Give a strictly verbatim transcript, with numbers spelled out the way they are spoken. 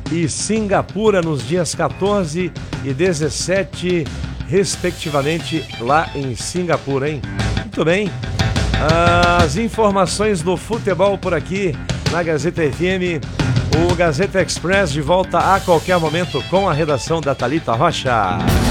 e Singapura nos dias quatorze e dezessete, respectivamente, lá em Singapura, hein? Muito bem. As informações do futebol por aqui na Gazeta F M. O Gazeta Express de volta a qualquer momento com a redação da Thalita Rocha.